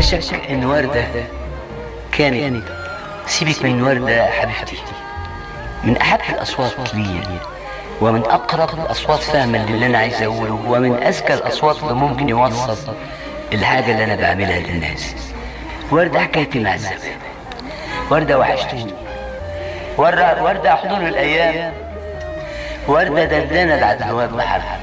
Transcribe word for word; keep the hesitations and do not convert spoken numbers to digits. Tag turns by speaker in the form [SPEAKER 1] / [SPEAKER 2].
[SPEAKER 1] شك ان وردة كانت، سيبك من وردة حبيبتي، من احب الاصوات لي، ومن اقرب الاصوات فهما للي انا عايز اقوله، ومن اذكى الاصوات اللي ممكن يوصل الحاجة اللي انا بعملها للناس. وردة حكايتي مع الزمان، وردة وحشتوني، وردة وردة حضور الايام، وردة دندنة بعد الواد بحرها،